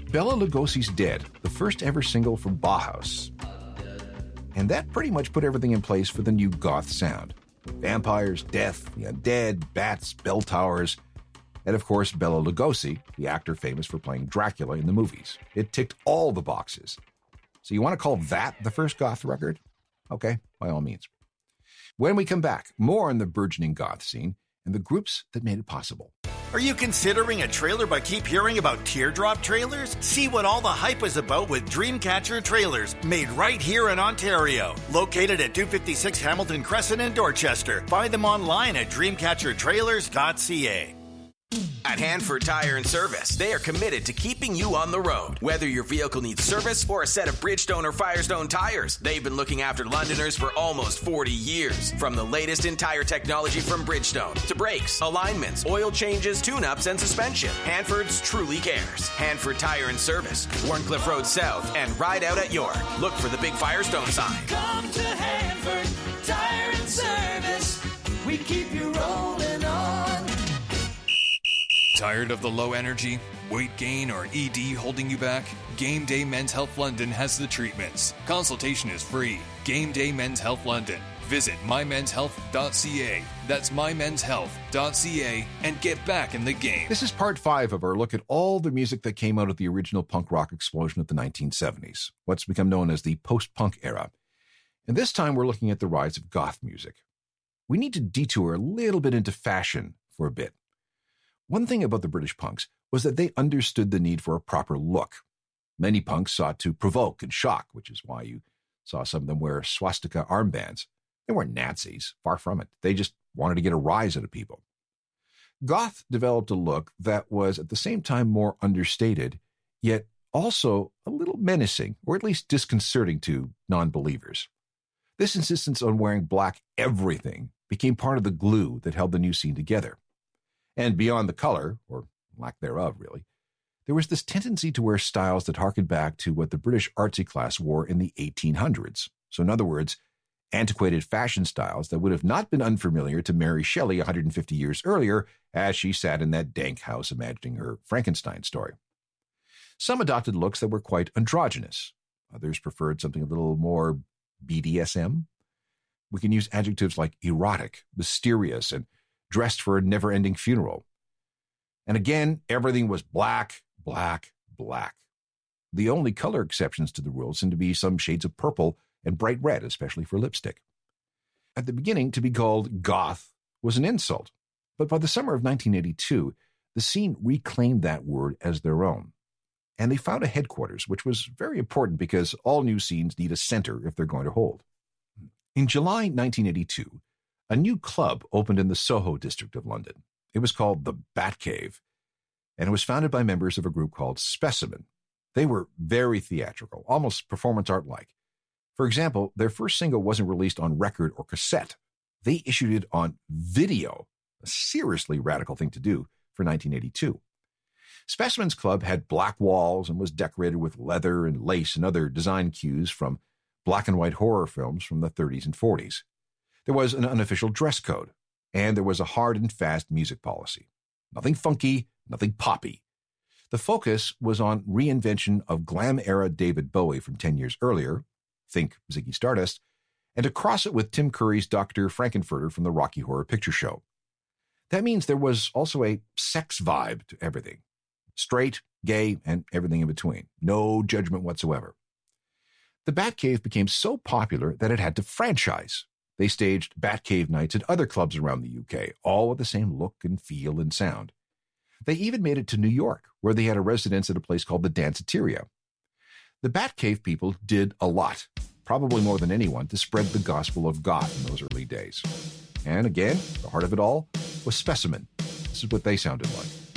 Bela Lugosi's Dead, the first ever single from Bauhaus. And that pretty much put everything in place for the new goth sound. Vampires, death, the undead, bats, bell towers, and of course Bela Lugosi, the actor famous for playing Dracula in the movies. It ticked all the boxes. So you want to call that the first goth record? Okay, by all means. When we come back, more on the burgeoning goth scene and the groups that made it possible. Are you considering a trailer but keep hearing about teardrop trailers? See what all the hype is about with Dreamcatcher Trailers, made right here in Ontario. Located at 256 Hamilton Crescent in Dorchester. Find them online at dreamcatchertrailers.ca. At Hanford Tire and Service, they are committed to keeping you on the road. Whether your vehicle needs service or a set of Bridgestone or Firestone tires, they've been looking after Londoners for almost 40 years. From the latest in tire technology from Bridgestone to brakes, alignments, oil changes, tune-ups, and suspension, Hanford's truly cares. Hanford Tire and Service, Warncliffe Road South, and Ride Out at York. Look for the big Firestone sign. Come to Hanford Tire and Service. We keep you rolling on. Tired of the low energy, weight gain, or ED holding you back? Game Day Men's Health London has the treatments. Consultation is free. Game Day Men's Health London. Visit mymenshealth.ca. That's mymenshealth.ca and get back in the game. This is part 5 of our look at all the music that came out of the original punk rock explosion of the 1970s, what's become known as the post-punk era. And this time we're looking at the rise of goth music. We need to detour a little bit into fashion for a bit. One thing about the British punks was that they understood the need for a proper look. Many punks sought to provoke and shock, which is why you saw some of them wear swastika armbands. They weren't Nazis, far from it. They just wanted to get a rise out of people. Goth developed a look that was at the same time more understated, yet also a little menacing, or at least disconcerting to non-believers. This insistence on wearing black everything became part of the glue that held the new scene together. And beyond the color, or lack thereof really, there was this tendency to wear styles that harkened back to what the British artsy class wore in the 1800s. So in other words, antiquated fashion styles that would have not been unfamiliar to Mary Shelley 150 years earlier as she sat in that dank house imagining her Frankenstein story. Some adopted looks that were quite androgynous. Others preferred something a little more BDSM. We can use adjectives like erotic, mysterious, and dressed for a never-ending funeral. And again, everything was black, black, black. The only color exceptions to the rule seemed to be some shades of purple and bright red, especially for lipstick. At the beginning, to be called goth was an insult, but by the summer of 1982, the scene reclaimed that word as their own. And they found a headquarters, which was very important because all new scenes need a center if they're going to hold. In July 1982, a new club opened in the Soho district of London. It was called the Batcave, and it was founded by members of a group called Specimen. They were very theatrical, almost performance art-like. For example, their first single wasn't released on record or cassette. They issued it on video, a seriously radical thing to do for 1982. Specimen's club had black walls and was decorated with leather and lace and other design cues from black and white horror films from the 30s and 40s. There was an unofficial dress code, and there was a hard and fast music policy. Nothing funky, nothing poppy. The focus was on reinvention of glam-era David Bowie from 10 years earlier, think Ziggy Stardust, and to cross it with Tim Curry's Dr. Frankenfurter from the Rocky Horror Picture Show. That means there was also a sex vibe to everything. Straight, gay, and everything in between. No judgment whatsoever. The Batcave became so popular that it had to franchise. They staged Batcave nights at other clubs around the UK, all with the same look and feel and sound. They even made it to New York, where they had a residence at a place called the Danceteria. The Batcave people did a lot, probably more than anyone, to spread the gospel of goth in those early days. And again, the heart of it all was Specimen. This is what they sounded like.